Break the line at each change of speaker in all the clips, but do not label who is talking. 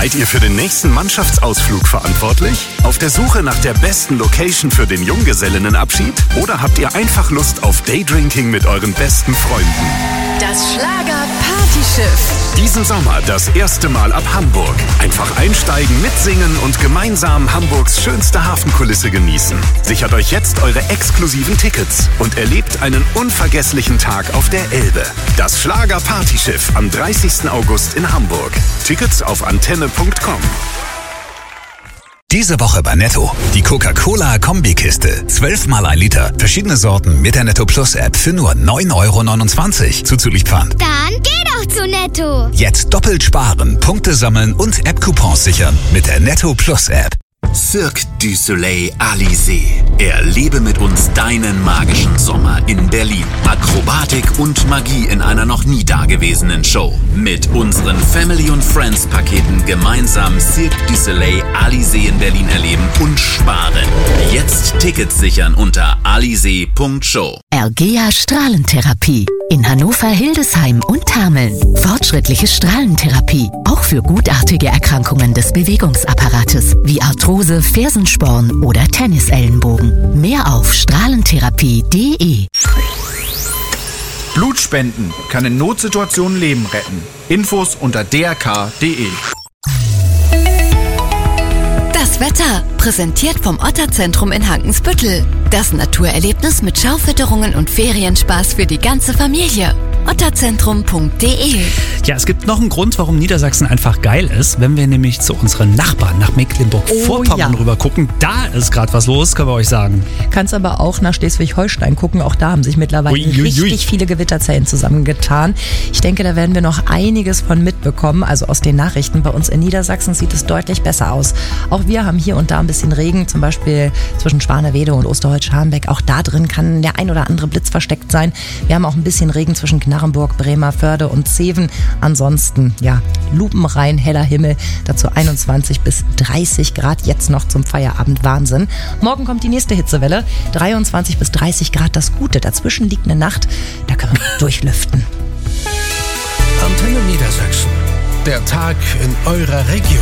Seid ihr für den nächsten Mannschaftsausflug verantwortlich? Auf der Suche nach der besten Location für den Junggesellinnenabschied? Oder habt ihr einfach Lust auf Daydrinking mit euren besten Freunden?
Das Schlager-Partyschiff.
Diesen Sommer das erste Mal ab Hamburg. Einfach einsteigen, mitsingen und gemeinsam Hamburgs schönste Hafenkulisse genießen. Sichert euch jetzt eure exklusiven Tickets und erlebt einen unvergesslichen Tag auf der Elbe. Das Schlager-Partyschiff am 30. August in Hamburg. Tickets auf antenne.com.
Diese Woche bei Netto. Die Coca-Cola-Kombikiste. 12 mal 1 Liter. Verschiedene Sorten mit der Netto Plus App für nur 9,29 € zuzüglich Pfand.
Dann geh doch zu Netto.
Jetzt doppelt sparen, Punkte sammeln und App-Coupons sichern mit der Netto Plus App.
Cirque du Soleil Alizé. Erlebe mit uns deinen magischen Sommer in Berlin. Akrobatik und Magie in einer noch nie dagewesenen Show. Mit unseren Family- und Friends-Paketen gemeinsam Cirque du Soleil Alizé in Berlin erleben und sparen. Jetzt Tickets sichern unter alizé.show.
Ergea Strahlentherapie. In Hannover, Hildesheim und Hameln. Fortschrittliche Strahlentherapie. Auch für gutartige Erkrankungen des Bewegungsapparates wie Arthrose, Fersensporn oder Tennisellenbogen. Mehr auf strahlentherapie.de.
Blutspenden kann in Notsituationen Leben retten. Infos unter drk.de.
Das Wetter, präsentiert vom Otterzentrum in Hankensbüttel. Das Naturerlebnis mit Schaufütterungen und Ferienspaß für die ganze Familie. otterzentrum.de.
Ja, es gibt noch einen Grund, warum Niedersachsen einfach geil ist. Wenn wir nämlich zu unseren Nachbarn nach Mecklenburg-Vorpommern rüber gucken, da ist gerade was los, können wir euch sagen.
Kannst aber auch nach Schleswig-Holstein gucken. Auch da haben sich mittlerweile richtig viele Gewitterzellen zusammengetan. Ich denke, da werden wir noch einiges von mitbekommen. Also aus den Nachrichten. Bei uns in Niedersachsen sieht es deutlich besser aus. Auch wir haben hier und da ein bisschen Regen, zum Beispiel zwischen Schwanewede und Osterholz-Scharmbeck. Auch da drin kann der ein oder andere Blitz versteckt sein. Wir haben auch ein bisschen Regen zwischen Knarrenburg, Bremerförde und Zeven. Ansonsten, ja, lupenrein, heller Himmel, dazu 21 bis 30 Grad, jetzt noch zum Feierabend, Wahnsinn. Morgen kommt die nächste Hitzewelle, 23 bis 30 Grad, das Gute. Dazwischen liegt eine Nacht, da können wir durchlüften.
Antenne Niedersachsen, der Tag in eurer Region.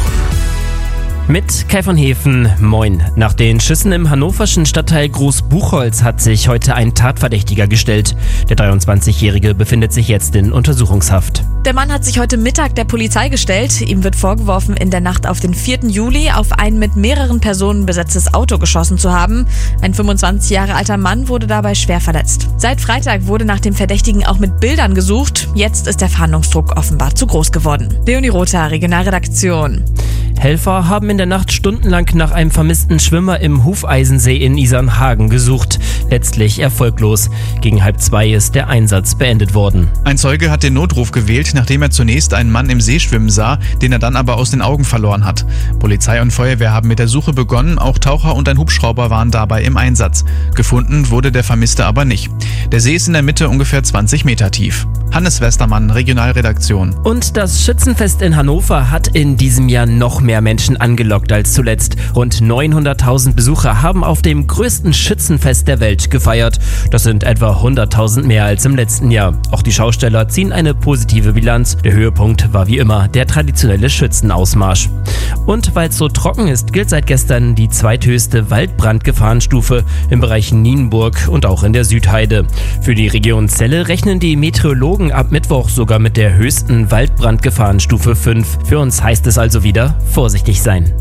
Mit Kai von Hefen, moin. Nach den Schüssen im hannoverschen Stadtteil Großbuchholz hat sich heute ein Tatverdächtiger gestellt. Der 23-Jährige befindet sich jetzt in Untersuchungshaft.
Der Mann hat sich heute Mittag der Polizei gestellt. Ihm wird vorgeworfen, in der Nacht auf den 4. Juli auf ein mit mehreren Personen besetztes Auto geschossen zu haben. Ein 25 Jahre alter Mann wurde dabei schwer verletzt. Seit Freitag wurde nach dem Verdächtigen auch mit Bildern gesucht. Jetzt ist der Fahndungsdruck offenbar zu groß geworden. Leonie Rother, Regionalredaktion.
Helfer haben in der Nacht stundenlang nach einem vermissten Schwimmer im Hufeisensee in Isernhagen gesucht. Letztlich erfolglos. Gegen 1:30 ist der Einsatz beendet worden.
Ein Zeuge hat den Notruf gewählt, nachdem er zunächst einen Mann im See schwimmen sah, den er dann aber aus den Augen verloren hat. Polizei und Feuerwehr haben mit der Suche begonnen, auch Taucher und ein Hubschrauber waren dabei im Einsatz. Gefunden wurde der Vermisste aber nicht. Der See ist in der Mitte ungefähr 20 Meter tief. Hannes Westermann, Regionalredaktion.
Und das Schützenfest in Hannover hat in diesem Jahr noch mehr Menschen angelockt als zuletzt. Rund 900.000 Besucher haben auf dem größten Schützenfest der Welt gefeiert. Das sind etwa 100.000 mehr als im letzten Jahr. Auch die Schausteller ziehen eine positive Bilanz. Der Höhepunkt war wie immer der traditionelle Schützenausmarsch. Und weil es so trocken ist, gilt seit gestern die zweithöchste Waldbrandgefahrenstufe im Bereich Nienburg und auch in der Südheide. Für die Region Celle rechnen die Meteorologen ab Mittwoch sogar mit der höchsten Waldbrandgefahrenstufe 5. Für uns heißt es also wieder, vorsichtig sein.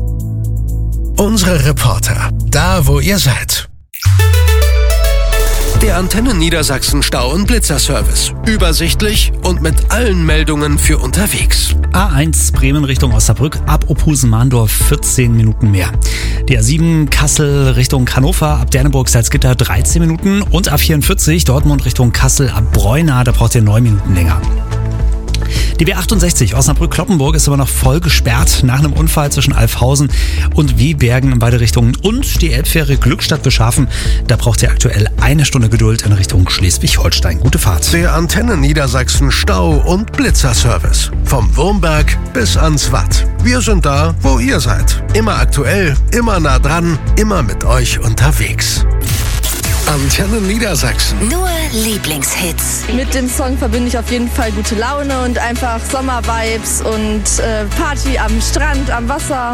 Unsere Reporter, da wo ihr seid. Der Antenne Niedersachsen Stau- und Blitzerservice. Übersichtlich und mit allen Meldungen für unterwegs.
A1 Bremen Richtung Osnabrück, ab Opusen-Mahndorf 14 Minuten mehr. Die A7 Kassel Richtung Hannover, ab Derneburg-Salzgitter 13 Minuten. Und A44 Dortmund Richtung Kassel, ab Breuna, da braucht ihr 9 Minuten länger. Die B68 Osnabrück-Kloppenburg ist aber noch voll gesperrt nach einem Unfall zwischen Alfhausen und Wiebergen in beide Richtungen. Und die Elbfähre Glückstadt-Beschafen, da braucht ihr aktuell 1 Stunde Geduld in Richtung Schleswig-Holstein. Gute Fahrt.
Der Antenne Niedersachsen Stau- und Blitzerservice. Vom Wurmberg bis ans Watt. Wir sind da, wo ihr seid. Immer aktuell, immer nah dran, immer mit euch unterwegs. Antenne Niedersachsen.
Nur Lieblingshits.
Mit dem Song verbinde ich auf jeden Fall gute Laune und einfach Sommervibes und Party am Strand, am Wasser.